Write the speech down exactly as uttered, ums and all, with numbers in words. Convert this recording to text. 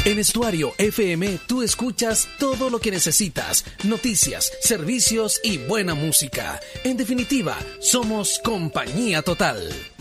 En Estuario F M tú escuchas todo lo que necesitas, noticias, servicios y buena música. En definitiva, somos Compañía Total.